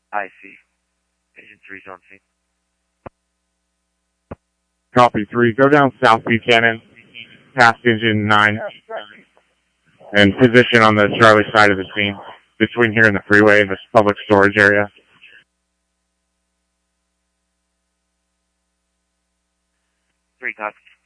I see. Agent 3's on scene. Copy 3. Go down South Buchanan, past engine 9, and position on the Charlie side of the scene, between here and the freeway and this public storage area. 3 copies.